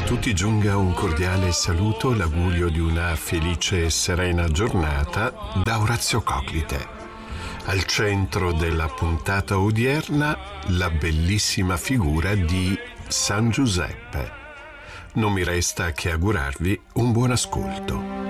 tutti giunga un cordiale saluto, l'augurio di una felice e serena giornata da Orazio Coclite. Al centro della puntata odierna la bellissima figura di San Giuseppe. Non mi resta che augurarvi un buon ascolto.